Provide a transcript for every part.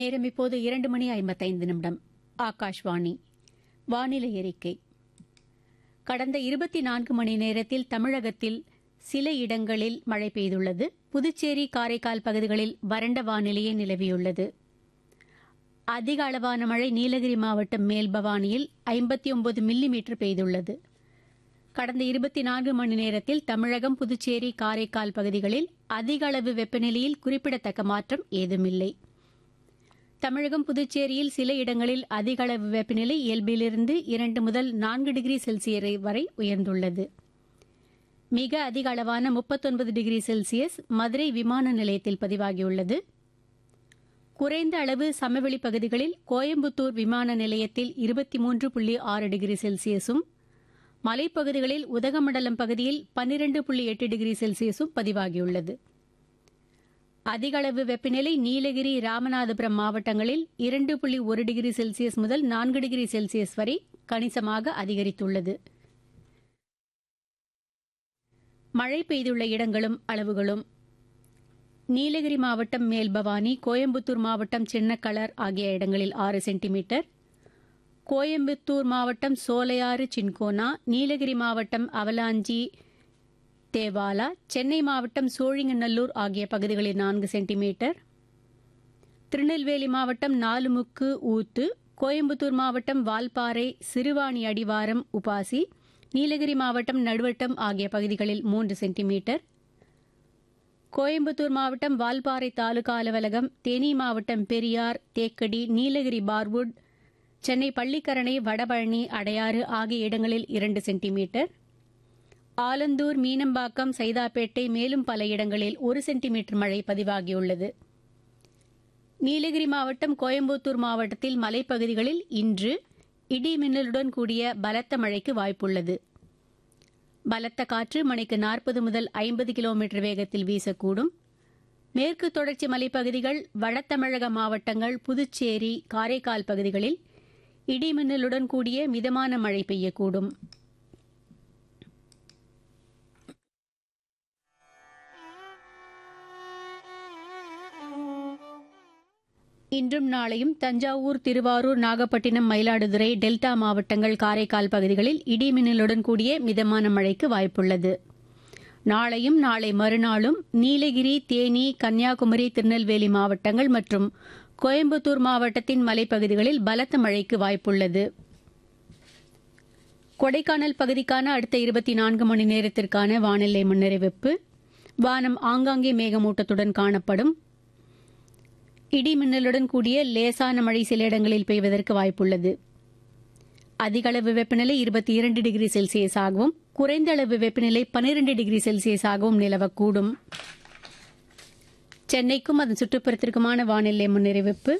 நேரம் இப்போது 2:55 ஆகாஷ்வாணி வானிலை அறிக்கை. கடந்த 24 மணி நேரத்தில் தமிழகத்தில் சில இடங்களில் மழை பெய்துள்ளது. புதுச்சேரி, காரைக்கால் பகுதிகளில் வறண்ட வானிலையே நிலவியுள்ளது. அதிக அளவான மழை நீலகிரி மாவட்டம் மேல்பவானியில் 59 மில்லிமீட்டர் பெய்துள்ளது. கடந்த 24 மணி நேரத்தில் தமிழகம், புதுச்சேரி, காரைக்கால் பகுதிகளில் அதிக அளவு வெப்பநிலையில் குறிப்பிடத்தக்க மாற்றம் ஏதுமில்லை. தமிழகம், புதுச்சேரியில் சில இடங்களில் அதிக அளவு வெப்பநிலை இயல்பிலிருந்து 2 முதல் 4 டிகிரி செல்சியஸ் வரை உயர்ந்துள்ளது. மிக அதிக அளவான 39 டிகிரி செல்சியஸ் மதுரை விமான நிலையத்தில் பதிவாகியுள்ளது. குறைந்த அளவு சமவெளி பகுதிகளில் கோயம்புத்தூர் விமான நிலையத்தில் 23.6 டிகிரி செல்சியஸும், மலைப்பகுதிகளில் உதகமண்டலம் பகுதியில் 12.8 டிகிரி செல்சியஸும் பதிவாகியுள்ளது. அதிக அளவு வெப்பநிலை நீலகிரி, ராமநாதபுரம் மாவட்டங்களில் 2.1 டிகிரி செல்சியஸ் முதல் 4 டிகிரி செல்சியஸ் வரை கணிசமாக அதிகரித்துள்ளது. மழை பெய்துள்ள இடங்களும் அளவுகளும்: நீலகிரி மாவட்டம் மேல்பவானி, கோயம்புத்தூர் மாவட்டம் சின்னக்கலர் ஆகிய இடங்களில் 6 சென்டிமீட்டர், கோயம்புத்தூர் மாவட்டம் சோலையாறு, சின்கோனா, நீலகிரி மாவட்டம் அவலாஞ்சி, தேவாலா, சென்னை மாவட்டம் சோழிங்கநல்லூர் ஆகிய பகுதிகளில் 4 சென்டிமீட்டர், திருநெல்வேலி மாவட்டம் நாலுமுக்கு, ஊத்து, கோயம்புத்தூர் மாவட்டம் வால்பாறை, சிறுவாணி அடிவாரம், உபாசி, நீலகிரி மாவட்டம் நடுவட்டம் ஆகிய பகுதிகளில் 3 சென்டிமீட்டர், கோயம்புத்தூர் மாவட்டம் வால்பாறை தாலுகா அலுவலகம், தேனி மாவட்டம் பெரியார், தேக்கடி, நீலகிரி பார்வுட், சென்னை பள்ளிக்கரணை, வடபழனி, அடையாறு ஆகிய இடங்களில் 2 சென்டிமீட்டர், ஆலந்தூர், மீனம்பாக்கம், சைதாப்பேட்டை, மேலும் பல இடங்களில் 1 சென்டிமீட்டர் மழை பதிவாகியுள்ளது. நீலகிரி மாவட்டம், கோயம்புத்தூர் மாவட்டத்தில் மலைப்பகுதிகளில் இன்று இடி மின்னலுடன் கூடிய பலத்த மழைக்கு வாய்ப்புள்ளது. பலத்த காற்று மணிக்கு 40 முதல் 50 கிலோமீட்டர் வேகத்தில் வீசக்கூடும். மேற்கு தொடர்ச்சி மலைப்பகுதிகள், வடதமிழக மாவட்டங்கள், புதுச்சேரி, காரைக்கால் பகுதிகளில் இடி மின்னலுடன் கூடிய மிதமான மழை பெய்யக்கூடும். இன்றும் நாளையும் தஞ்சாவூர், திருவாரூர், நாகப்பட்டினம், மயிலாடுதுறை, டெல்டா மாவட்டங்கள், காரைக்கால் பகுதிகளில் இடி மின்னலுடன் கூடிய மிதமான மழைக்கு வாய்ப்புள்ளது. நாளையும் நாளை மறுநாளும் நீலகிரி, தேனி, கன்னியாகுமரி, திருநெல்வேலி மாவட்டங்கள் மற்றும் கோயம்புத்தூர் மாவட்டத்தின் மலைப்பகுதிகளில் பலத்த மழைக்கு வாய்ப்புள்ளது. கொடைக்கானல் பகுதிக்கான அடுத்த 24 மணி நேரத்திற்கான வானிலை முன்னறிவிப்பு: வானம் ஆங்காங்கே மேகமூட்டத்துடன் காணப்படும். இடி மின்னலுடன் கூடிய லேசான மழை சில இடங்களில் பெய்வதற்கு வாய்ப்புள்ளது. அதிக அளவு வெப்பநிலை 22 டிகிரி செல்சியஸ் ஆகவும், குறைந்த அளவு வெப்பநிலை 12 டிகிரி செல்சியஸ் ஆகவும் நிலவக்கூடும். சென்னைக்கும் அதன் சுற்றுப்புறத்திற்குமான வானிலை முன்னறிவிப்பு: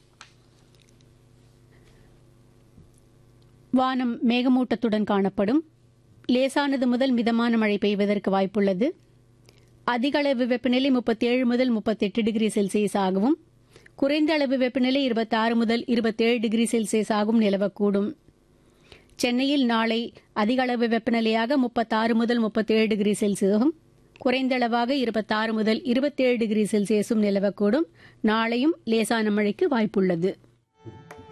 வானம் மேகமூட்டத்துடன் காணப்படும். லேசானது முதல் மிதமான மழை பெய்வதற்கு வாய்ப்புள்ளது. அதிக அளவு வெப்பநிலை 37 முதல் 38 டிகிரி செல்சியஸ் ஆகவும், குறைந்த அளவு வெப்பநிலை 26 முதல் 27 டிகிரி செல்சியஸ் ஆகவும் நிலவக்கூடும். சென்னையில் நாளை அதிக அளவு வெப்பநிலையாக 36 முதல் 37 டிகிரி செல்சியஸும், குறைந்த அளவாக 26 முதல் 27 டிகிரி செல்சியஸும் நிலவக்கூடும். நாளையும் லேசான மழைக்கு வாய்ப்புள்ளது.